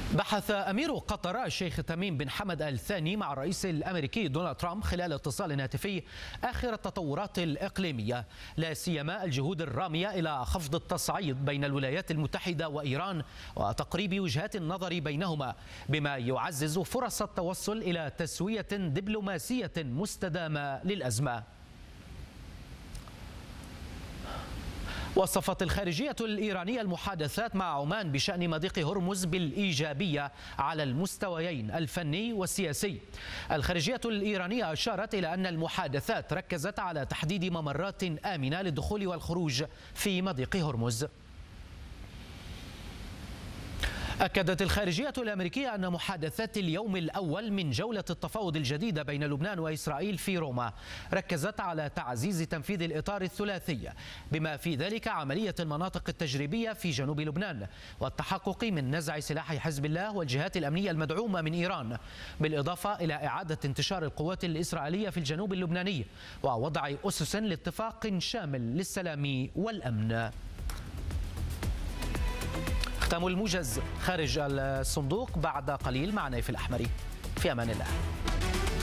بحث أمير قطر الشيخ تميم بن حمد آل ثاني مع الرئيس الأمريكي دونالد ترامب خلال اتصال هاتفي آخر التطورات الإقليمية، لا سيما الجهود الرامية إلى خفض التصعيد بين الولايات المتحدة وإيران وتقريب وجهات النظر بينهما، بما يعزز فرص التوصل إلى تسوية دبلوماسية مستدامة للأزمة. وصفت الخارجية الإيرانية المحادثات مع عمان بشأن مضيق هرمز بالإيجابية على المستويين الفني والسياسي. الخارجية الإيرانية أشارت إلى أن المحادثات ركزت على تحديد ممرات آمنة للدخول والخروج في مضيق هرمز. أكدت الخارجية الأمريكية أن محادثات اليوم الأول من جولة التفاوض الجديدة بين لبنان وإسرائيل في روما ركزت على تعزيز تنفيذ الإطار الثلاثي، بما في ذلك عملية المناطق التجريبية في جنوب لبنان والتحقق من نزع سلاح حزب الله والجهات الأمنية المدعومة من إيران، بالإضافة إلى إعادة انتشار القوات الإسرائيلية في الجنوب اللبناني ووضع أسس لاتفاق شامل للسلام والأمن. ختام الموجز خارج الصندوق بعد قليل مع نايف الأحمري. في أمان الله.